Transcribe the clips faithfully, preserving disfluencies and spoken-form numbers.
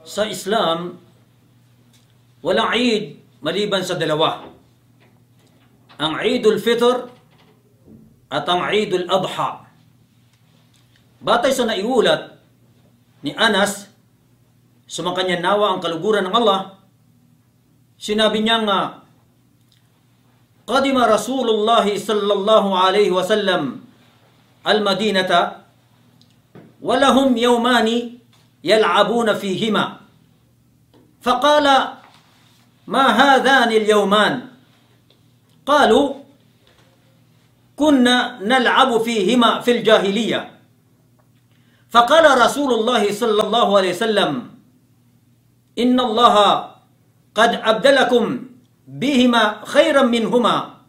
Sa Islam, walang Eid maliban sa dalawa. Ang Eidul Fitr at ang Eidul Adha. Batay sa naiulat ni Anas, sumakanya nawa ang kaluguran ng Allah, sinabi niya nga, Qadima Rasulullah sallallahu alaihi wasallam al-Madinata walahum yawmani yal'abuna fihima. Faqala, ma hadhani al-yawman? Qalu, kunna nal'abu fihima fil jahiliyah. Faqala Rasulullah sallallahu alaihi wasallam, inna Allah qad abdalakum bihima khairan minhuma,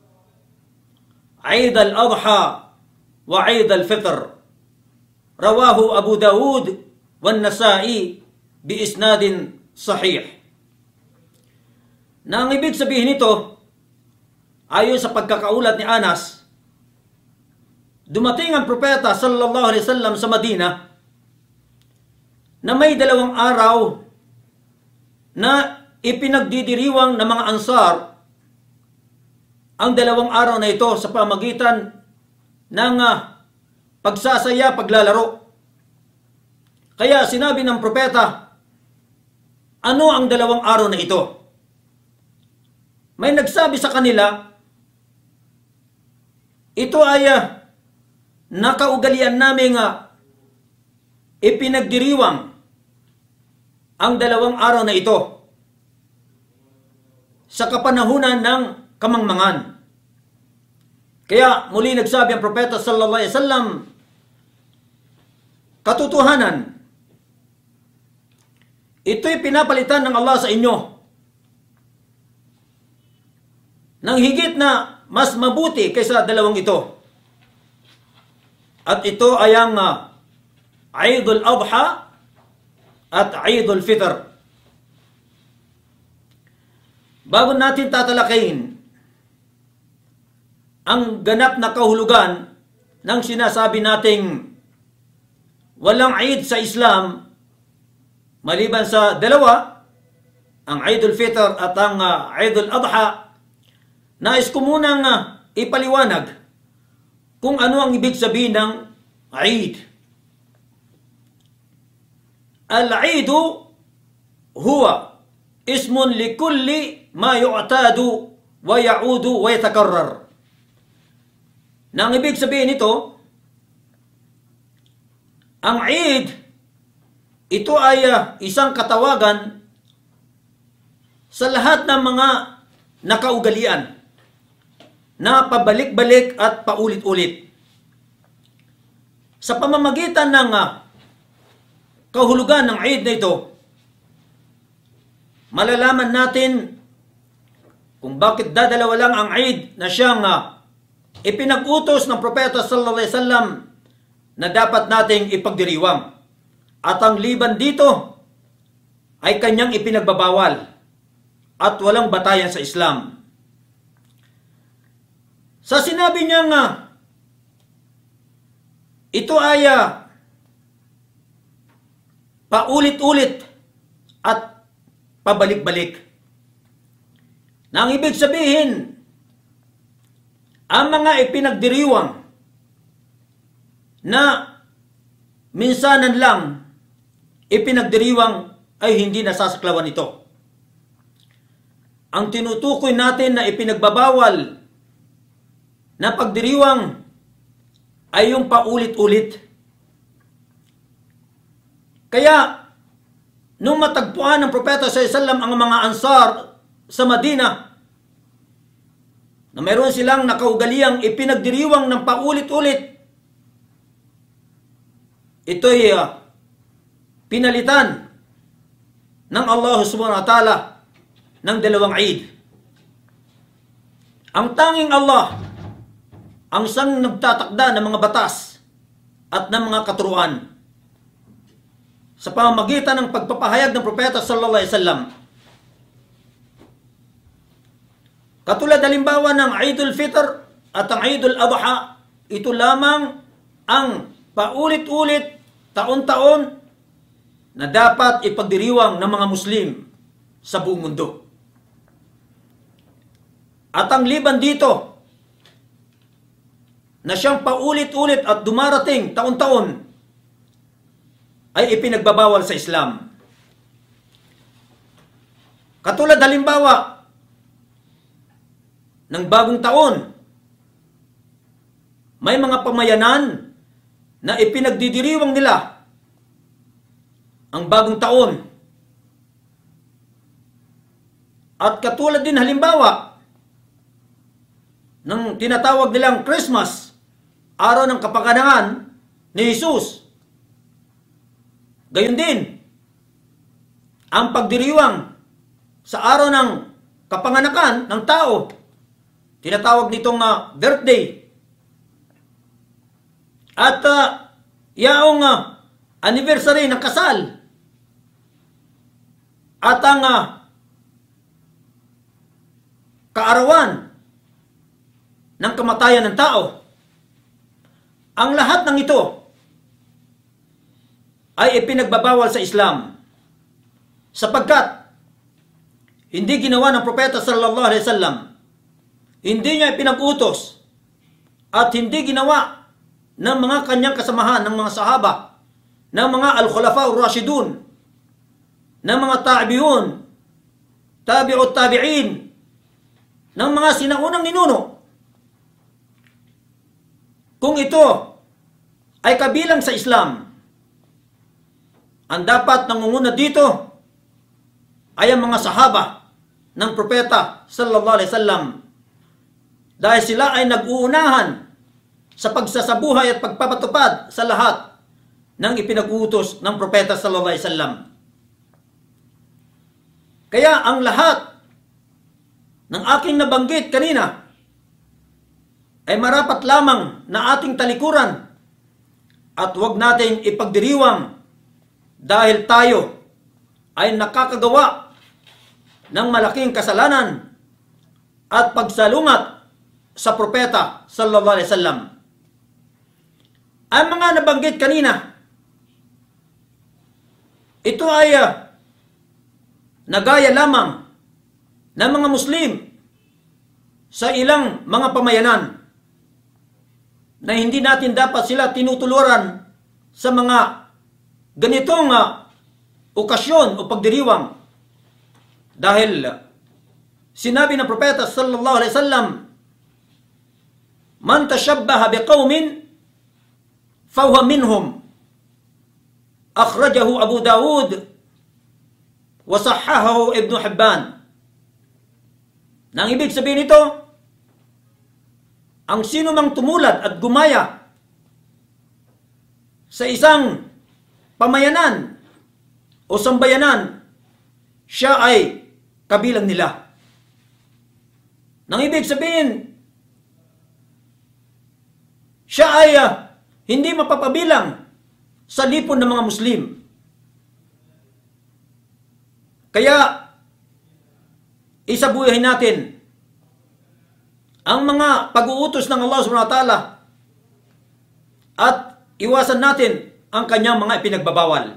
Eid al-Adha wa Eid al-Fitr. Rawahu Abu Dawud wan Nasa'i bi isnadin sahih. Na ang ibig sabihin nito, ayon sa pagkakaulat ni Anas, dumating ang propeta sallallahu alaihi wasallam sa Madina na may dalawang araw na ipinagdidiriwang ng mga Ansar ang dalawang araw na ito sa pamagitan ng uh, pagsasaya, paglalaro. Kaya sinabi ng propeta, ano ang dalawang araw na ito? May nagsabi sa kanila, ito ay uh, nakaugalian namin uh, ipinagdiriwang ang dalawang araw na ito sa kapanahunan ng kamangmangan. Kaya muli nagsabi ang propeta sallallahu alaihi wasallam, katotohanan, ito'y pinapalitan ng Allah sa inyo ng higit na mas mabuti kaysa dalawang ito. At ito ay ang uh, Eidul Adha at Eidul Fitr. Bago natin tatalakayin ang ganap na kahulugan ng sinasabi nating walang Eid sa Islam maliban sa dalawa, ang Eidul Fitr at ang uh, Eidul Adha, nais ko munang uh, ipaliwanag kung ano ang ibig sabihin ng Eid. Al-Eidu huwa ismun likulli ma yu'tadu wa ya'udu wa yatakarrar. Na ang ibig sabihin nito, ang Eid, ito ay uh, isang katawagan sa lahat ng mga nakaugalian na pabalik-balik at paulit-ulit. Sa pamamagitan ng uh, kahulugan ng Eid na ito, malalaman natin kung bakit dadalawa lang ang Eid na siyang uh, ipinag-utos ng propeta sallallahu alaihi wasallam na dapat nating ipagdiriwang. At ang liban dito ay kanyang ipinagbabawal at walang batayan sa Islam. Sa sinabi niya nga, ito ay uh, paulit-ulit at pabalik-balik. Na ang ibig sabihin, ang mga ipinagdiriwang na minsanan lang ipinagdiriwang ay hindi nasasaklawan ito. Ang tinutukoy natin na ipinagbabawal na pagdiriwang ay yung paulit-ulit. Kaya, nung matagpuan ng propeta sallallahu alaihi wasallam ang mga Ansar sa Madina, na mayroon silang nakaugaliang ipinagdiriwang ng paulit-ulit, ito'y uh, pinalitan ng Allah subhanahu wa ta'ala ng dalawang Eid. Ang tanging Allah ang siyang nagtatakda ng mga batas at ng mga katuruan sa pamamagitan ng pagpapahayag ng propeta sallallahu alaihi wasallam. Katulad halimbawa ng Eidul Fitr at ang Eidul Adha, ito lamang ang paulit-ulit, taon-taon na dapat ipagdiriwang ng mga Muslim sa buong mundo. At ang liban dito, na siyang paulit-ulit at dumarating taon-taon, ay ipinagbabawal sa Islam. Katulad halimbawa, ng bagong taon, may mga pamayanan na ipinagdidiriwang nila ang bagong taon. At katulad din halimbawa ng tinatawag nilang Christmas, araw ng kapanganakan ni Jesus. Gayon din, ang pagdiriwang sa araw ng kapanganakan ng tao, tinatawag nitong uh, birthday. At uh, yaong uh, anniversary ng kasal. At ang uh, kaarawan ng kamatayan ng tao. Ang lahat ng ito ay ipinagbabawal sa Islam. Sapagkat hindi ginawa ng propeta sallallahu alaihi wasallam, hindi niya ipinag-utos at hindi ginawa ng mga kanyang kasamahan, ng mga sahaba, ng mga al-khulafa ur-rashidun, ng mga tabi'un, tabi'ut tabi'in, ng mga sinaunang ninuno. Kung ito ay kabilang sa Islam, ang dapat nangunguna dito ay ang mga sahaba ng propeta sallallahu alaihi wasallam, dahil sila ay nag-uunahan sa pagsasabuhay at pagpapatupad sa lahat ng ipinag-utos ng propeta sallallahu alaihi wasallam. Kaya ang lahat ng aking nabanggit kanina ay marapat lamang na ating talikuran at huwag nating ipagdiriwang dahil tayo ay nakakagawa ng malaking kasalanan at pagsalungat sa propeta sallallahu alaihi wasallam. Ang mga nabanggit kanina, ito ay uh, nagaya lamang ng mga Muslim sa ilang mga pamayanan na hindi natin dapat sila tinutuluran sa mga ganitong uh, okasyon o pagdiriwang. Dahil uh, sinabi ng propeta sallallahu alaihi wasallam, man tashabbaha biqaumin fahuwa minhum. Akhrajahu Abu Dawud wa sahhahahu Ibn Hibban. Nang ibig sabihin nito, ang sino mang tumulad at gumaya sa isang pamayanan o sambayanan, siya ay kabilang nila. Nang ibig sabihin, siya ay uh, hindi mapapabilang sa lipon ng mga Muslim. Kaya, isabuhay natin ang mga pag-uutos ng Allah subhanahu wa ta'ala at iwasan natin ang kanyang mga ipinagbabawal.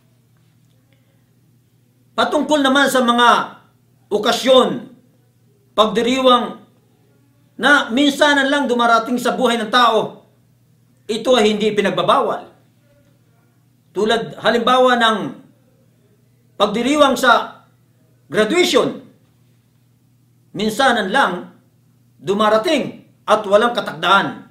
Patungkol naman sa mga okasyon, pagdiriwang na minsanan lang dumarating sa buhay ng tao, ito ay hindi pinagbabawal. Tulad halimbawa ng pagdiriwang sa graduation, minsanan lang dumarating at walang katakdaan.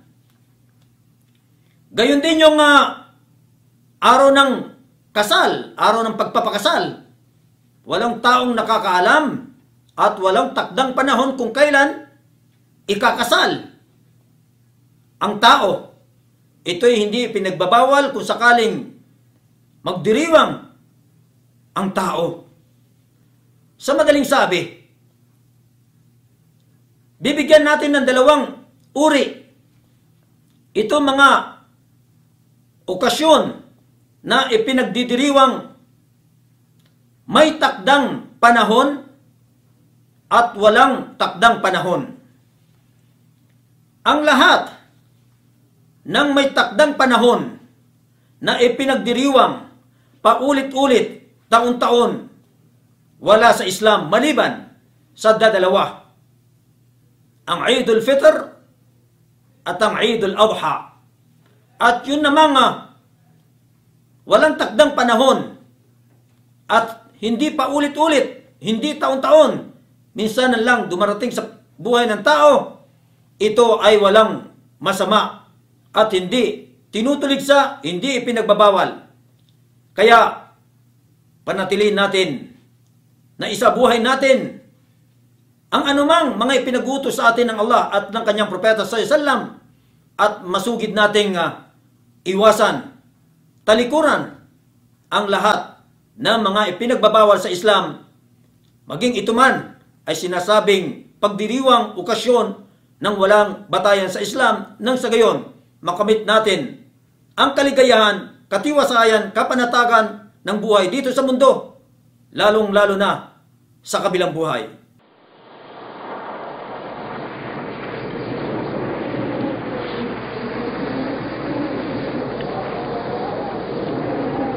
Gayon din yung uh, araw ng kasal, araw ng pagpapakasal. Walang taong nakakaalam at walang takdang panahon kung kailan ikakasal ang tao. Ito'y hindi pinagbabawal kung sakaling magdiriwang ang tao. Sa madaling sabi, bibigyan natin ng dalawang uri. Ito mga okasyon na ipinagdidiriwang may takdang panahon at walang takdang panahon. Ang lahat ng may takdang panahon na ipinagdiriwang paulit-ulit, taon-taon, wala sa Islam maliban sa dadalawa. Ang Eidul Fitr at ang Eidul Adha. At yun namang uh, walang takdang panahon at hindi pa ulit-ulit, hindi taon-taon, minsan lang dumarating sa buhay ng tao, ito ay walang masama at hindi tinutuligsa, hindi ipinagbabawal. Kaya panatilihin natin na isabuhay natin ang anumang mga ipinagutos sa atin ng Allah at ng kanyang propeta sallallahu alaihi wasallam at masugid nating uh, iwasan, talikuran ang lahat ng mga ipinagbabawal sa Islam, maging ito man ay sinasabing pagdiriwang okasyon ng walang batayan sa Islam, nang sa gayon makamit natin ang kaligayahan, katiwasayan, kapanatagan ng buhay dito sa mundo, lalong-lalo na sa kabilang buhay.